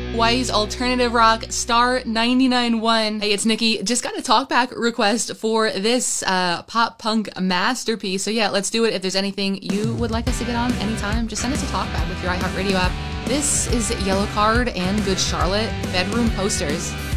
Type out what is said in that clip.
Wise Alternative Rock, Star 99.1. Hey, it's Nikki. Just got a talkback request for this pop punk masterpiece. So yeah, let's do it. If there's anything you would like us to get on anytime, just send us a talkback with your iHeartRadio app. This is Yellow Card and Good Charlotte, Bedroom Posters.